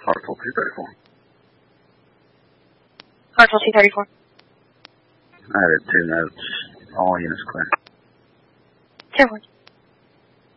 Hartsville 234. Hartsville 234. I added 2 notes. All units clear. 10-1.